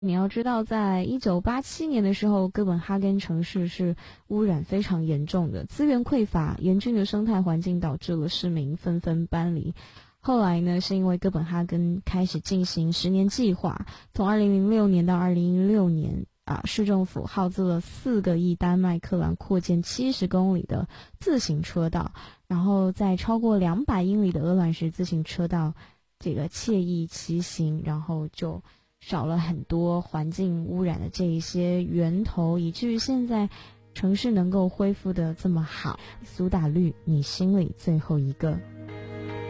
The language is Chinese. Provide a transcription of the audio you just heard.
你要知道，在1987年的时候，哥本哈根城市是污染非常严重的，资源匮乏，严峻的生态环境导致了市民纷纷搬离。后来呢，是因为哥本哈根开始进行10年计划，从2006年到2016年市政府耗资了4个亿丹麦克朗扩建70公里的自行车道，然后在超过200英里的鹅卵石自行车道这个惬意骑行，然后就少了很多环境污染的这一些源头，以至于现在城市能够恢复的这么好。苏打绿，你心里最后一个。